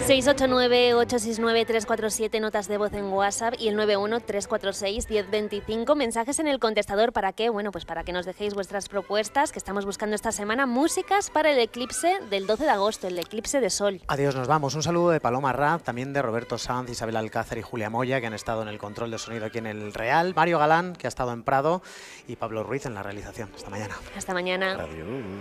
689-869-347, notas de voz en WhatsApp, y el 91-346-1025, mensajes en el contestador. ¿Para qué? Bueno, pues para que nos dejéis vuestras propuestas, que estamos buscando esta semana músicas para el eclipse del 12 de agosto, el eclipse de sol. Adiós, nos vamos. Un saludo de Paloma Raz, también de Roberto Sanz, Isabel Alcázar y Julia Moya, que han estado en el control de sonido aquí en el Real, Mario Galán, que ha estado en Prado, y Pablo Ruiz en la realización. Hasta mañana. Hasta mañana. Adiós.